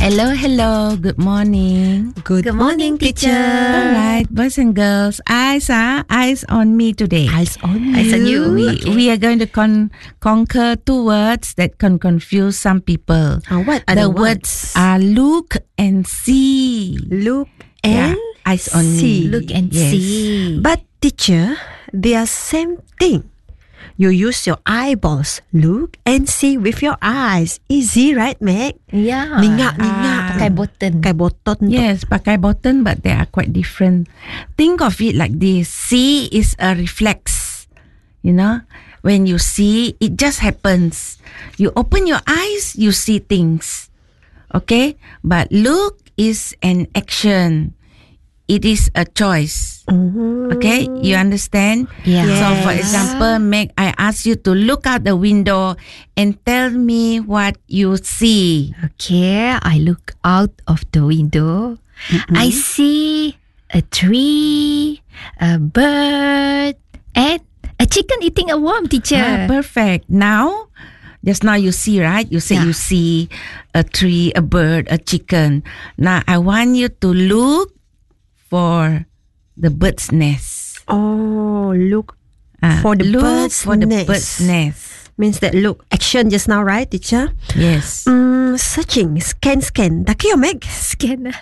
Hello, hello. Good morning. Good morning, teacher. All right, boys and girls, eyes on me today. Eyes on you. Eyes on you. We are going to conquer two words that can confuse some people. What are The the words are look and see. Look Yeah, and eyes on see. me. Look and Yes. see. But teacher, they are same thing. You use your eyeballs. Look and see with your eyes. Easy, right, Meg? Yeah. Ningak. Pakai button. Pakai boton. Yes, pakai button, but they are quite different. Think of it like this. See is a reflex. You know, when you see, it just happens. You open your eyes, you see things. Okay? But look is an action. It is a choice. Okay? You understand? Yeah. So, for Yes. example, Meg, I ask you to look out the window and tell me what you see. Okay, I look out of the window. I see a tree, a bird, and a chicken eating a worm, teacher. Perfect. Now, just now you see, right? You say Yeah. you see a tree, a bird, a chicken. Now, I want you to look for the bird's nest. Oh, look for the look bird's for the nest. bird's nest. Means that look. Action just now, right, teacher? Yes. Searching. Scan. Taki, Meg? Scan.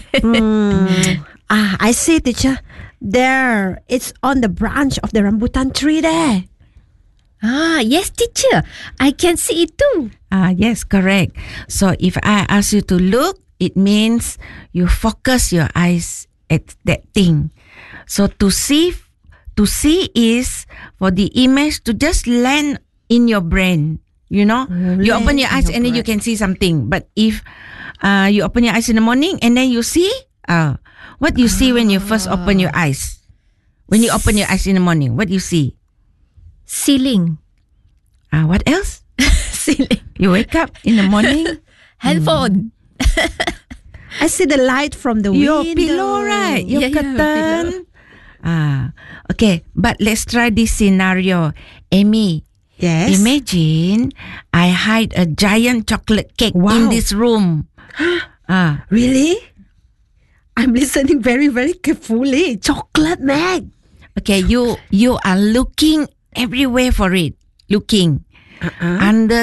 I see, teacher. There. It's on the branch of the rambutan tree there. Yes, teacher. I can see it too. Yes, correct. So, if I ask you to look, it means you focus your eyes at that thing. So, to see is for the image to just land in your brain. You know, you open your eyes and then you can see something. But if you open your eyes in the morning and then you see, what you see when you first open your eyes? When you open your eyes in the morning, what you see? Ceiling. What else? Ceiling. You wake up in the morning, Handphone. I see the light from the your window. pillow, right? Your Yeah, curtain. Okay, but let's try this scenario. Amy, Yes. imagine I hide a giant chocolate cake Wow. in this room. Really? I'm listening very, very carefully. Chocolate, Meg. Okay, you are looking everywhere for it. Looking under